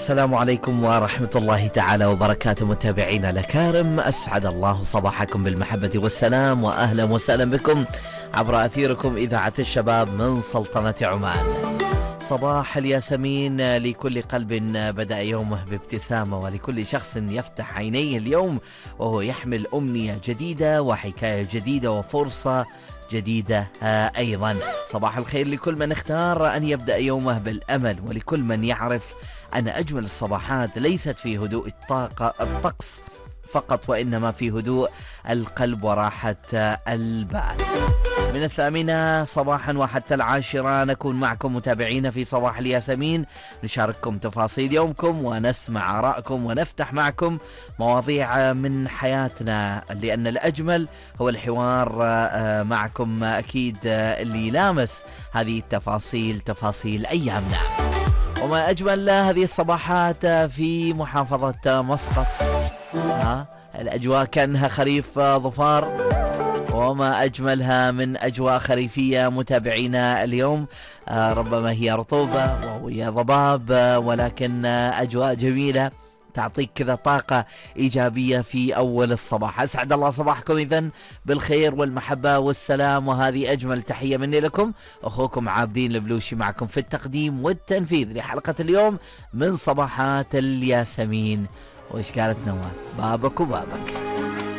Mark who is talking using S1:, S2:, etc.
S1: السلام عليكم ورحمة الله تعالى وبركاته. متابعينا الأكارم، أسعد الله صباحكم بالمحبة والسلام، وأهلا وسهلا بكم عبر أثيركم إذاعة الشباب من سلطنة عمان. صباح الياسمين لكل قلب بدأ يومه بابتسامة، ولكل شخص يفتح عينيه اليوم وهو يحمل أمنية جديدة وحكاية جديدة وفرصة جديدة أيضا. صباح الخير لكل من اختار أن يبدأ يومه بالأمل، ولكل من يعرف أن أجمل الصباحات ليست في هدوء الطقس فقط، وإنما في هدوء القلب وراحة البال. من 8 صباحا وحتى 10 نكون معكم متابعين في صباح الياسمين، نشارككم تفاصيل يومكم ونسمع آرائكم ونفتح معكم مواضيع من حياتنا، لأن الأجمل هو الحوار معكم أكيد اللي يلامس هذه التفاصيل، تفاصيل أيامنا. وما أجمل هذه الصباحات في محافظة مسقط، الأجواء كأنها خريف ظفار، وما أجملها من أجواء خريفية متابعينا اليوم. ربما هي رطوبة وهي ضباب، ولكن أجواء جميلة تعطيك كذا طاقة إيجابية في أول الصباح. أسعد الله صباحكم إذن بالخير والمحبة والسلام، وهذه أجمل تحية مني لكم. أخوكم عابدين البلوشي معكم في التقديم والتنفيذ لحلقة اليوم من صباحات الياسمين. وإيش قالت نوال؟ بابك وبابك.